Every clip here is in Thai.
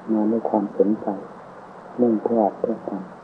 มาด้วยความสนใจมุ่งเพื่อเพื่อ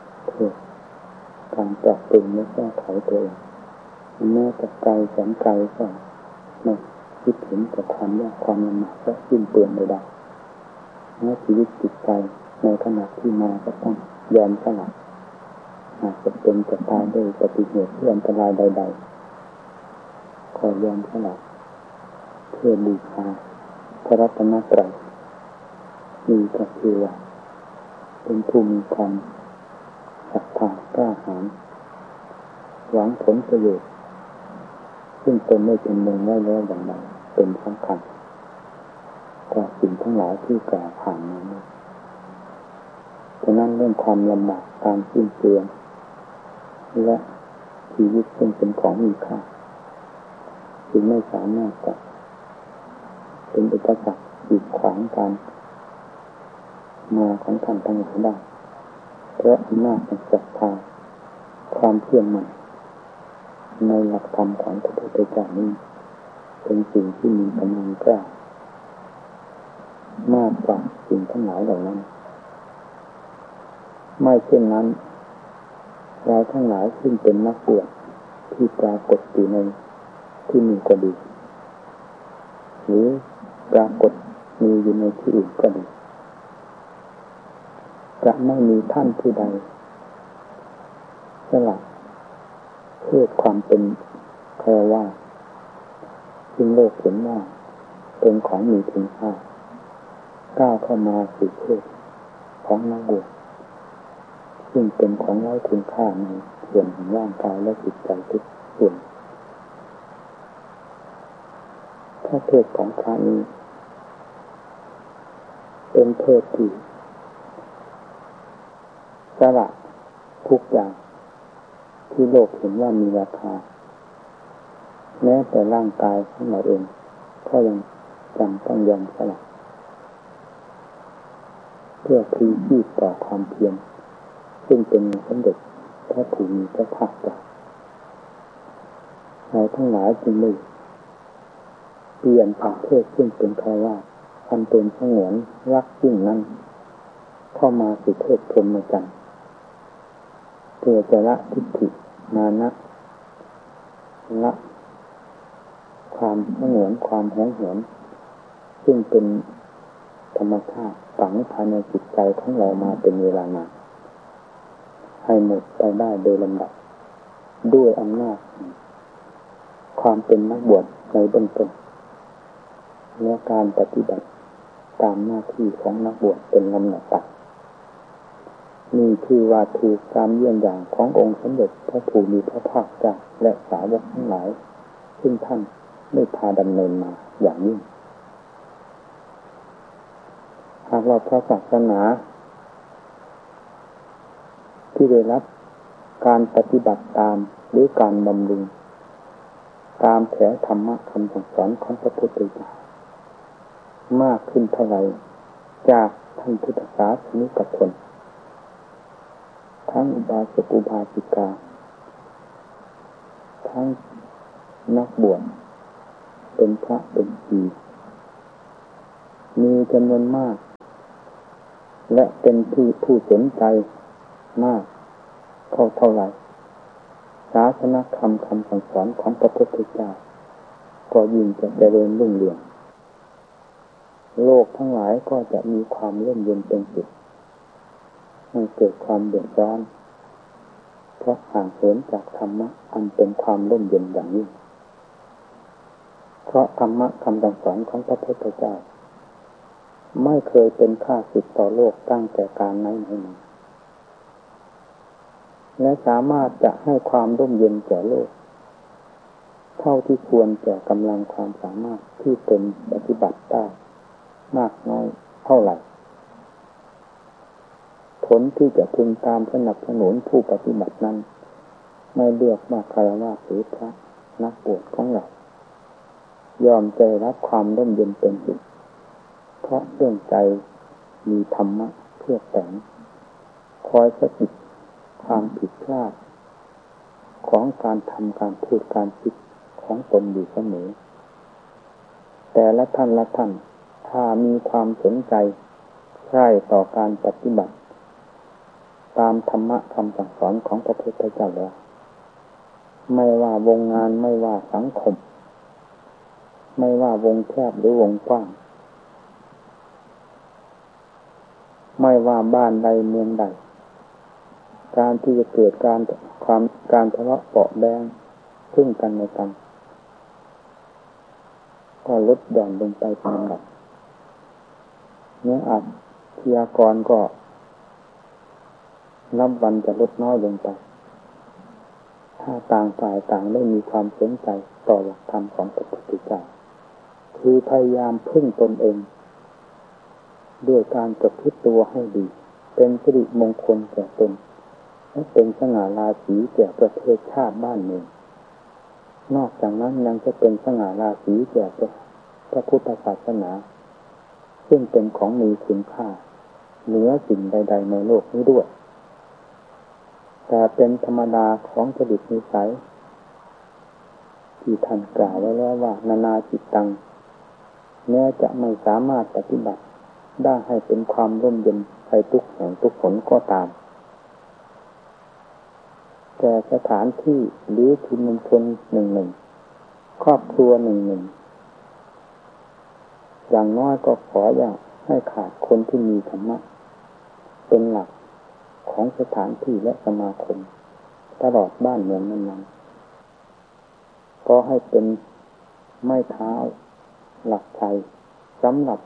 การปรับปรุงและแก้ไขตัวเองแม้จะไกลแสนไกลก็ไม่คิดถึงกับความยากความลำบากและสิ้นเปลืองใดๆแม้ชีวิตจิตใจในขณะที่มาก็ต้องยอมสละหากจะเป็นจะตายด้วยอุบัติเหตุที่อันตรายใดๆขอยอมสละเพื่อบูชาพระรัตนตรัยมีก็คือว่าเป็นผู้มีความศรัทธากล้าหาญหวังผลประโยชน์ซึ่งตนได้เป็นมงไว้แล้วอย่างไรเป็นสำคัญกว่าสิ่งทั้งหลายที่กล่าวผ่านมานี้ฉะนั้นเรื่องความลำบากการสิ้นเปลืองและชีวิตซึ่งเป็นของมีค่าจึงไม่สามารถจะเป็นอุปสรรคกีดขวางการมาของท่านทั้งหลายได้เพราะอำนาจแห่งศรัทธาความเชื่อมั่นในหลักธรรมของพระพุทธเจ้านี้เป็นสิ่งที่มีกำลังกล้ามากกว่าสิ่งทั้งหลายเหล่านั้นไม่เช่นนั้นเราทั้งหลายซึ่งเป็นนักบวชที่ปรากฏอยู่ในที่นี้ก็ดีหรือปรากฏมีอยู่ในที่อื่นก็ดีจะไม่มีท่านผู้ใดสละเพศความเป็นฆราวาสซึ่งโลกเห็นว่าเป็นของมีคุณค่าก้าวเข้ามาสู่เพศของนักบวชซึ่งเป็นของไร้คุณค่าในส่วนของร่างกายและจิตใจทุกส่วนถ้าเพศของพระนี้เป็นเพศที่สละทุกอย่างที่โลกเห็นว่ามีราคาแม้แต่ร่างกายของเราเองก็ยังจำต้องยอมสละเพื่อพลีชีพต่อความเพียรซึ่งเป็นสมเด็จพระผู้มีพระภาคเจ้าเราทั้งหลายจึงได้เปลี่ยนจากเพศซึ่งเป็นฆราวาสอันเป็นสงวนรักยิ่งนั้นเข้ามาสู่เพศพรหมจรรย์เพื่อจะละทิฏฐิมานะละความสงวนความหวงหวงซึ่งเป็นธรรมชาติฝังภายในจิตใจของเรามาเป็นเวลานานให้หมดไปได้โดยลำดับด้วยอำนาจความเป็นนักบวชในเบื้องต้นและการปฏิบัติตามหน้าที่ของนักบวชเป็นลำดับไปนี่คือว่าถูกตามเยี่ยงอย่างขององค์สมเด็จพระผู้มีพระภาคเจ้าและสาวกทั้งหลายซึ่งท่านได้พาดำเนินมาอย่างนี้หากเราพระศาสนาที่ได้รับการปฏิบัติตามหรือการบำรุงตามแถวธรรมะคำสั่งสอนของพระพุทธเจ้ามากขึ้นเท่าไหร่จากท่านพุทธศาสนิกชนทั้งอุบาสกอุบาสิกาทั้งนักบวชเป็นพระเป็นชีมีจำนวนมากและเป็นผู้สนใจมากเท่าไหร่ศาสนธรรมคำสั่งสอนของพระพุทธเจ้าก็ยิ่งจะเจริญรุ่งเรืองโลกทั้งหลายก็จะมีความร่มเย็นเป็นสุขไม่เกิดความเดือดร้อนเพราะห่างเหินจากธรรมะอันเป็นความร่มเย็นอย่างนี้เพราะธรรมะคำสั่งสอนของพระพุทธเจ้าไม่เคยเป็นข้าศึกต่อโลกตั้งแต่การไหนมาและสามารถจะให้ความร่มเย็นแก่โลกเท่าที่ควรแก่กำลังความสามารถที่เป็นปฏิบัติได้มากน้อยเท่าไหร่ผลที่จะพึงตามสนับสนุนผู้ปฏิบัตินั้นไม่เลือกว่าฆราวาสหรือพระนักบวชของเรายอมใจรับความร่มเย็นเป็นสุขเพราะเรื่องใจมีธรรมะเพื่อแต่งคอยสะกิดความผิดพลาดของการทำการพูดการคิดของตนอยู่เสมอแต่ละท่านถ้ามีความสนใจใใช่ต่อการปฏิบัติตามธรรมะคำสั่งสอนของพระพุทธเจ้าแล้วไม่ว่าวงงานไม่ว่าสังคมไม่ว่าวงแคบหรือวงกว้างไม่ว่าบ้านใดเมืองใดการที่จะเกิดการทะเลาะเบาะแว้งซึ่งกันและกันก็ลดหย่อนลงไปตามลำดับเนื้ออาชญากรก็นับวันจะลดน้อยลงไปถ้าต่างฝ่ายต่างได้มีความสนใจต่อหลักธรรมของพระพุทธเจ้าคือพยายามพึ่งตนเองด้วยการประพฤติตัวให้ดีเป็นสิริมงคลแก่ตนและเป็นสง่าราศีแก่ประเทศชาติบ้านเมืองนอกจากนั้นยังจะเป็นสง่าราศีแก่พระพุทธศาสนาซึ่งเป็นของมีคุณค่าเหนือสิ่งใดๆในโลกนี้ด้วยแต่เป็นธรรมดาของจริตนิสัยที่ท่านกล่าวไว้แล้วว่านานาจิตตังแม้จะไม่สามารถปฏิบัติได้ให้เป็นความร่มเย็นไปทุกแห่งทุกหนก็ตามแต่สถานที่หรือชุมชนหนึ่งครอบครัวหนึ่งอย่างน้อยก็ขออย่าให้ขาดคนที่มีธรรมะเป็นหลักของสถานที่และสมาคมตลอดบ้านเมืองนั้นๆก็ให้เป็นไม้เท้าหลักชัยสำหรับ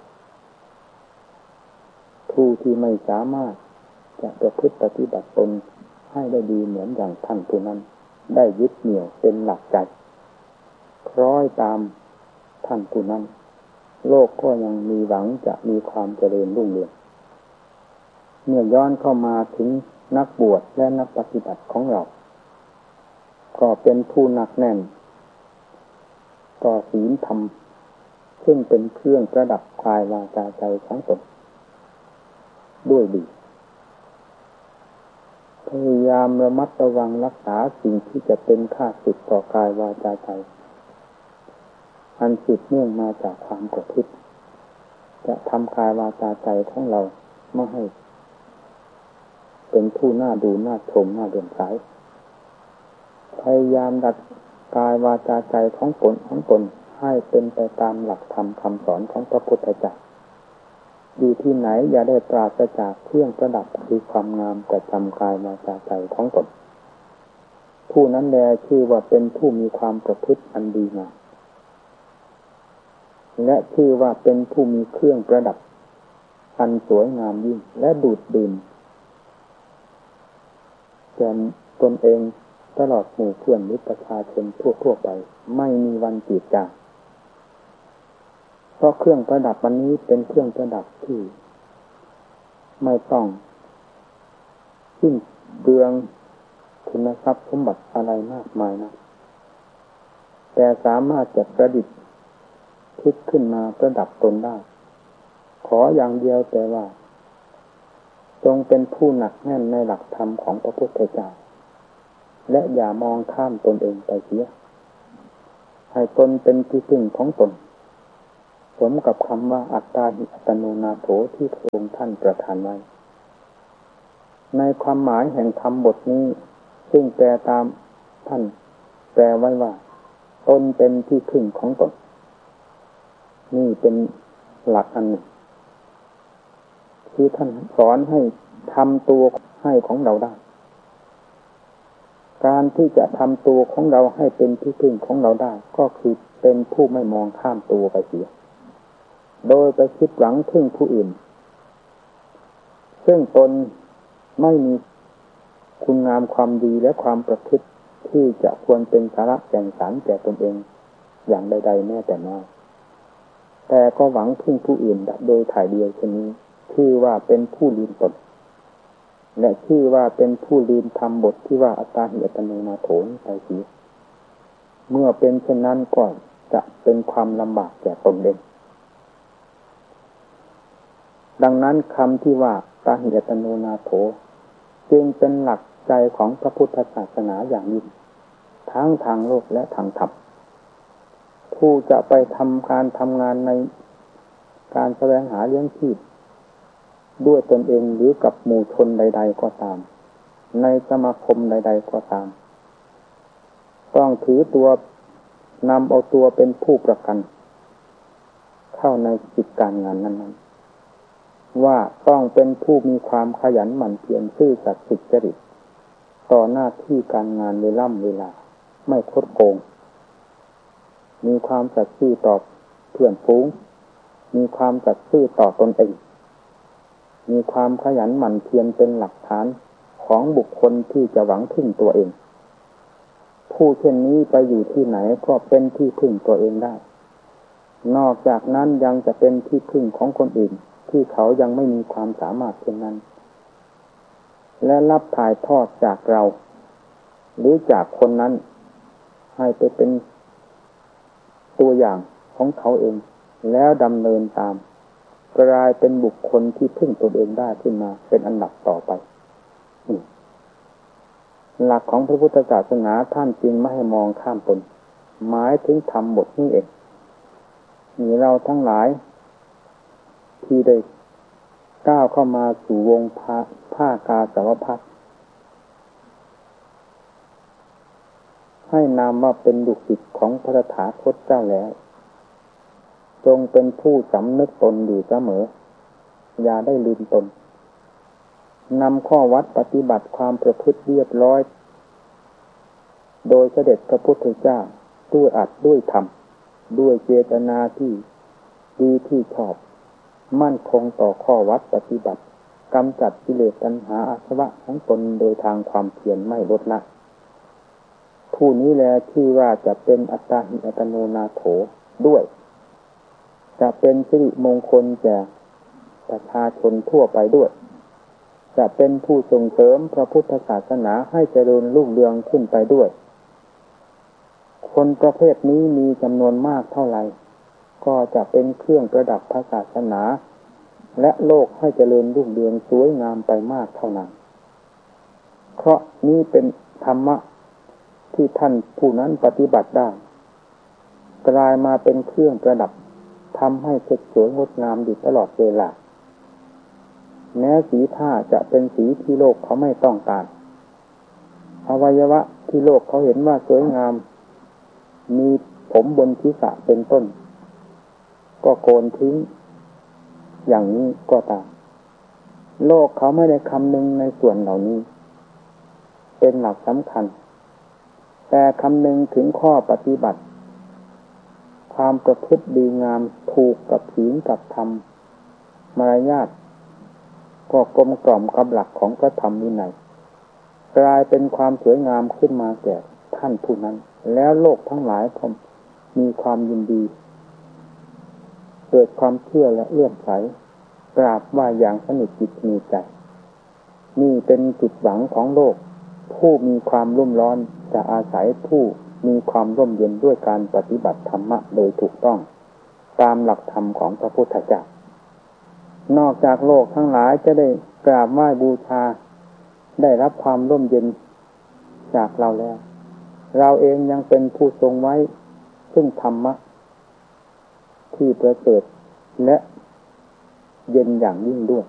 ผู้ที่ไม่สามารถจะประพฤติปฏิบัติตนให้ได้ดีเหมือนอย่างท่านผู้นั้นได้ยึดเหนี่ยวเป็นหลักใจคล้อยตามท่านผู้นั้นโลกก็ยังมีหวังจะมีความเจริญรุ่งเรืองเมื่อย้อนเข้ามาถึงนักบวชและนักปฏิบัติของเราก็เป็นผู้หนักแน่นต่อศีลธรรมซึ่งเป็นเครื่องประดับกายวาจาใจของตนด้วยดีพยายามระมัดระวังรักษาสิ่งที่จะเป็นข้าศึกต่อกายวาจาใจอันสืบเนื่องมาจากความประพฤติจะทำกายวาจาใจของเราไม่ให้เป็นผู้น่าดูน่าชมน่าเลื่อมใสพยายามดัดกายวาจาใจของตนให้เป็นไปตามหลักธรรมคำสอนของพระพุทธเจ้าอยู่ที่ไหนอย่าได้ปราศจากเครื่องประดับคือความงามประจำกายวาจาใจของตนผู้นั้นแลชื่อว่าเป็นผู้มีความประพฤติอันดีงามและชื่อว่าเป็นผู้มีเครื่องประดับอันสวยงามยิ่งและดูดดื่มแก่ตนเองตลอดหมู่เพื่อนหรือประชาชนทั่วไปไม่มีวันจืดจางเพราะเครื่องประดับวันนี้เป็นเครื่องประดับที่ไม่ต้องสิ้นเปลืองทุนทรัพย์สมบัติอะไรมากมายนะแต่สามารถจะประดิษฐ์คิดขึ้นมาประดับตนได้ขออย่างเดียวแต่ว่าจงเป็นผู้หนักแน่นในหลักธรรมของพระพุทธเจ้าและอย่ามองข้ามตนเองไปเสียให้ตนเป็นที่พึ่งของตนสมกับคำว่าอัตตาหิอัตโนนาโถที่พระองค์ท่านประทานไว้ในความหมายแห่งธรรมบทนี้ซึ่งแปลตามท่านแปลไว้ว่าตนเป็นที่พึ่งของตนนี่เป็นหลักอันหนึ่งที่ท่านสอนให้ทำตัวให้ของเราได้การที่จะทำตัวของเราให้เป็นที่พึ่งของเราได้ก็คือเป็นผู้ไม่มองข้ามตัวไปเสียโดยไปคิดหวังพึ่งผู้อื่นซึ่งตนไม่มีคุณงามความดีและความประพฤติที่จะควรเป็นสาระแก่นสารแก่ตนเองอย่างใดๆแม้แต่น้อยแต่ก็หวังพึ่งผู้อื่นโดยถ่ายเดียวเช่นนี้ชื่อว่าเป็นผู้ลืมตนและชื่อว่าเป็นผู้ลืมทำบทที่ว่าอัตตาหิอัตโนนาโถไปเสียเมื่อเป็นเช่นนั้นก็จะเป็นความลำบากแก่ตนเองดังนั้นคำที่ว่าอัตตาหิอัตโนนาโถจึงเป็นหลักใจของพระพุทธศาสนาอย่างยิ่งทั้งทางโลกและทางธรรมผู้จะไปทำงานในการแสวงหาเลี้ยงชีพด้วยตนเองหรือกับหมู่ชนใดๆก็ตามในสมาคมใดๆก็ตามต้องถือตัวนำเอาตัวเป็นผู้ประกันเข้าในกิจการงานนั้นๆว่าต้องเป็นผู้มีความขยันหมั่นเพียรซื่อสัตย์สุจริตต่อหน้าที่การงานเวลาไม่คดโกงมีความสัตย์ซื่อต่อเพื่อนฝูงมีความสัตย์ซื่อต่อตนเองมีความขยันหมั่นเพียรเป็นหลักฐานของบุคคลที่จะหวังพึ่งตัวเองผู้เช่นนี้ไปอยู่ที่ไหนก็เป็นที่พึ่งตัวเองได้นอกจากนั้นยังจะเป็นที่พึ่งของคนอื่นที่เขายังไม่มีความสามารถเช่นนั้นและรับถ่ายทอดจากเราหรือจากคนนั้นให้ไปเป็นตัวอย่างของเขาเองแล้วดำเนินตามกลายเป็นบุคคลที่พึ่งตนเองได้ขึ้นมาเป็นอันดับต่อไปหลักของพระพุทธศาสนาท่านจึงไม่ให้มองข้ามตนหมายถึงธรรมบทนี้เองมีเราทั้งหลายที่ได้ก้าวเข้ามาสู่วงผ้ากาสาวพัสให้นามว่าเป็นลูกศิษย์ของพระตถาคตเจ้าแล้วจงเป็นผู้สำนึกตนอยู่เสมออย่าได้ลืมตนนำข้อวัดปฏิบัติความประพฤติเรียบร้อยโดยเสด็จพระพุทธเจ้าด้วยอัดด้วยธรรมด้วยเจตนาที่ดีที่ชอบมั่นคงต่อข้อวัดปฏิบัติกำจัดกิเลสตัณหาอาสวะของตนโดยทางความเพียรไม่ลดละผู้นี้แลที่ว่าจะเป็นอัตตาหิอัตโนนาโถด้วยจะเป็นสิริมงคลแก่ประชาชนทั่วไปด้วยจะเป็นผู้ส่งเสริมพระพุทธศาสนาให้เจริญรุ่งเรืองขึ้นไปด้วยคนประเภทนี้มีจำนวนมากเท่าไหร่ก็จะเป็นเครื่องประดับพระศาสนาและโลกให้เจริญรุ่งเรืองสวยงามไปมากเท่านั้นเพราะนี้เป็นธรรมะที่ท่านผู้นั้นปฏิบัติได้กลายมาเป็นเครื่องประดับทำให้สวยงดงามอยู่ตลอดเวลาแม้สีผ้าจะเป็นสีที่โลกเขาไม่ต้องการอวัยวะที่โลกเขาเห็นว่าสวยงามมีผมบนศีรษะเป็นต้นก็โกนทิ้งอย่างนี้ก็ตามโลกเขาไม่ได้คำนึงในส่วนเหล่านี้เป็นหลักสำคัญแต่คำนึงถึงข้อปฏิบัติความประพฤติดีงามถูกกับศีลกับธรรมมารยาทก็กลมกล่อมกับหลักของพระธรรมวินัยกลายเป็นความสวยงามขึ้นมาแก่ท่านผู้นั้นแล้วโลกทั้งหลายก็มีความยินดีเกิดความเชื่อและเลื่อมใสกราบไหว้อย่างสนิทจิตมีใจนี่เป็นจุดหวังของโลกผู้มีความรุ่มร้อนจะอาศัยผู้มีความร่มเย็นด้วยการปฏิบัติธรรมะโดยถูกต้องตามหลักธรรมของพระพุทธเจ้านอกจากโลกทั้งหลายจะได้กราบไหว้บูชาได้รับความร่มเย็นจากเราแล้วเราเองยังเป็นผู้ทรงไว้ซึ่งธรรมะที่ประเสริฐและเย็นอย่างยิ่งด้วย